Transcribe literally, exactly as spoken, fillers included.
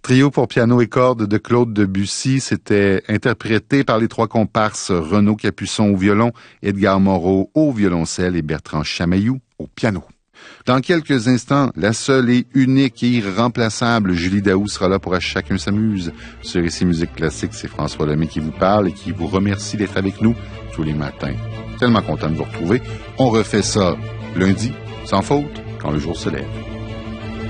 Trio pour piano et cordes de Claude Debussy, c'était interprété par les trois comparses Renaud Capuçon au violon, Edgar Moreau au violoncelle et Bertrand Chamaillou au piano. Dans quelques instants, la seule et unique et irremplaçable Julie Daou sera là pour À chacun s'amuse. Sur Ici Musique Classique, c'est François Lemay qui vous parle et qui vous remercie d'être avec nous tous les matins. Tellement content de vous retrouver. On refait ça lundi, sans faute, quand le jour se lève.